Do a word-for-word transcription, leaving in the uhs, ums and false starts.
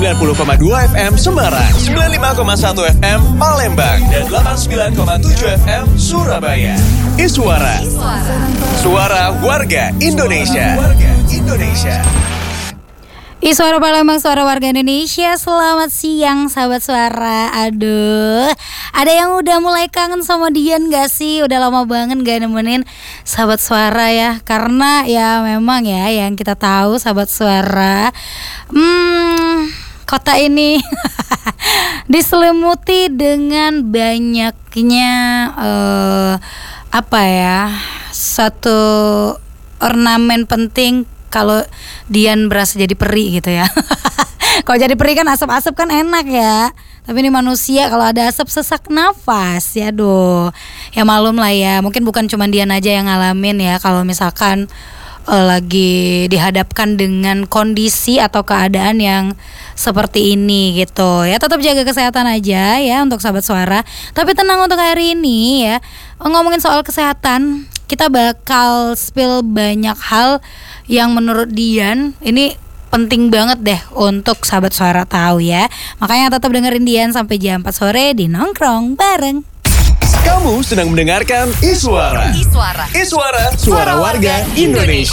sembilan puluh koma dua F M Semarang, sembilan puluh lima koma satu F M Palembang, dan delapan puluh sembilan koma tujuh F M Surabaya. Iswara, suara warga Indonesia. Warga Indonesia. Iswara Palembang, suara warga Indonesia. Selamat siang sahabat suara. Aduh, ada yang udah mulai kangen sama Dian gak sih? Udah lama banget gak nemenin sahabat suara ya. Karena ya memang ya yang kita tahu sahabat suara, Hmm kota ini diselimuti dengan banyaknya uh, Apa ya Satu ornamen penting kalau Dian berasa jadi peri gitu ya. Kalau jadi peri kan asap-asap kan enak ya. Tapi ini manusia kalau ada asap sesak nafas ya doh. Ya malum lah ya. Mungkin bukan cuma Dian aja yang ngalamin ya. Kalau misalkan uh, lagi dihadapkan dengan kondisi atau keadaan yang seperti ini gitu ya. Tetap jaga kesehatan aja ya untuk sahabat suara. Tapi tenang untuk hari ini ya. Ngomongin soal kesehatan, kita bakal spill banyak hal yang menurut Dian ini penting banget deh untuk sahabat suara tahu ya. Makanya tetap dengerin Dian sampai jam empat sore di Nongkrong Bareng. Kamu sedang mendengarkan Iswara. Iswara. Iswara, suara warga Indonesia.